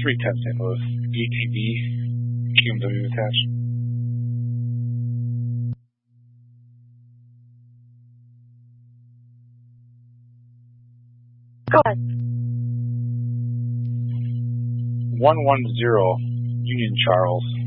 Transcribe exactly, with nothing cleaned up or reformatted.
three ten Saint Louis. A T V, Q M W attached. Go ahead. one one zero, Union Charles.